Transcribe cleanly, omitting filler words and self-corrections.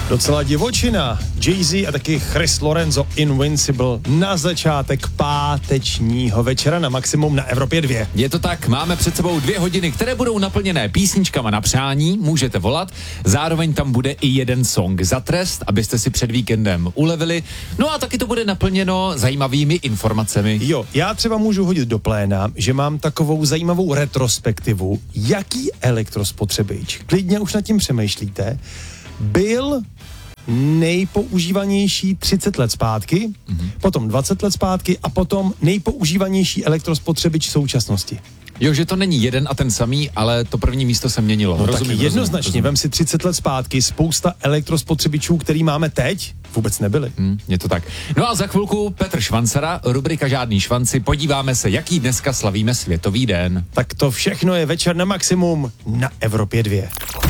Docela divočina. Jay-Z a taky Chris Lorenzo Invincible na začátek pátečního večera na Maximum na Evropě 2. Je to tak, máme před sebou 2 hodiny, které budou naplněné písničkama na přání, můžete volat, zároveň tam bude i jeden song za trest, abyste si před víkendem ulevili, no a taky to bude naplněno zajímavými informacemi. Jo, já třeba můžu hodit do pléna, že mám takovou zajímavou retrospektivu, jaký elektrospotřebič, klidně už nad tím přemýšlíte, byl nejpoužívanější 30 let zpátky, potom 20 let zpátky a potom nejpoužívanější elektrospotřebič současnosti. Jo, že to není jeden a ten samý, ale to první místo se měnilo. No taky jednoznačně, vem si 30 let zpátky, spousta elektrospotřebičů, který máme teď, vůbec nebyly. Je to tak. No a za chvilku Petr Švancera, rubrika Žádný švanci, podíváme se, jaký dneska slavíme Světový den. Tak to všechno je večer na Maximum na Evropě 2.